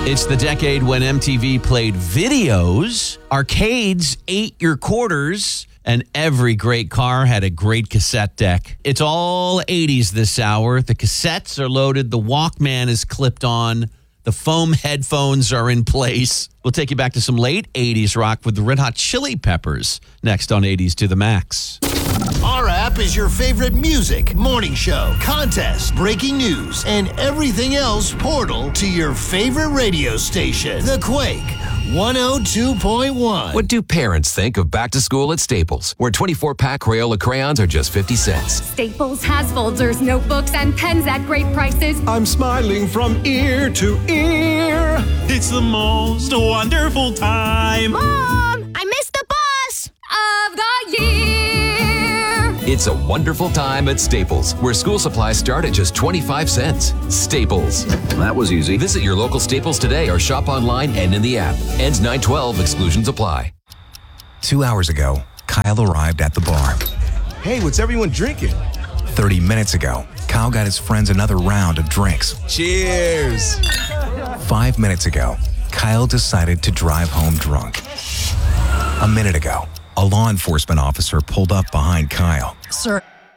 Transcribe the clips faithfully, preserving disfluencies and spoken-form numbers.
It's the decade when M T V played videos, arcades ate your quarters, and every great car had a great cassette deck. It's all eighties this hour. The cassettes are loaded. The Walkman is clipped on. The foam headphones are in place. We'll take you back to some late eighties rock with the Red Hot Chili Peppers next on eighties to the Max. Our app is your favorite music, morning show, contest, breaking news, and everything else portal to your favorite radio station. The Quake one oh two point one. What do parents think of back to school at Staples, where twenty-four pack Crayola crayons are just fifty cents? Staples has folders, notebooks, and pens at great prices. I'm smiling from ear to ear. It's the most wonderful time. Mom, I missed the bus of the year. It's a wonderful time at Staples, where school supplies start at just twenty-five cents. Staples. That was easy. Visit your local Staples today or shop online and in the app. Ends nine twelve. Exclusions apply. Two hours ago, Kyle arrived at the bar. Hey, what's everyone drinking? thirty minutes ago, Kyle got his friends another round of drinks. Cheers. Five minutes ago, Kyle decided to drive home drunk. A minute ago, a law enforcement officer pulled up behind Kyle. Sir.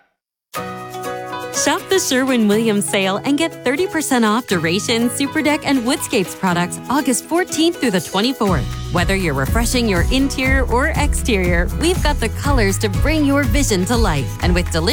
Shop the Sherwin-Williams sale and get thirty percent off Duration, Superdeck, and Woodscapes products August fourteenth through the twenty-fourth. Whether you're refreshing your interior or exterior, we've got the colors to bring your vision to life. And with delivery